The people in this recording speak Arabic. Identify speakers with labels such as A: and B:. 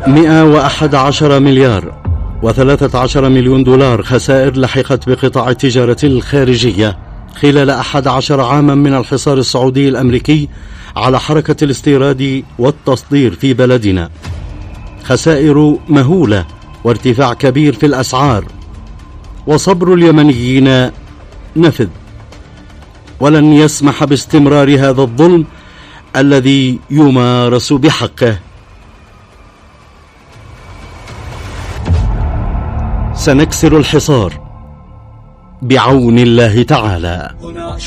A: 111 مليار و13 مليون دولار خسائر لحقت بقطاع التجارة الخارجية خلال 11 عاما من الحصار السعودي الأمريكي على حركة الاستيراد والتصدير في بلدنا. خسائر مهولة وارتفاع كبير في الأسعار، وصبر اليمنيين نفذ، ولن يسمح باستمرار هذا الظلم الذي يمارس بحقه. سنكسر الحصار بعون الله تعالى.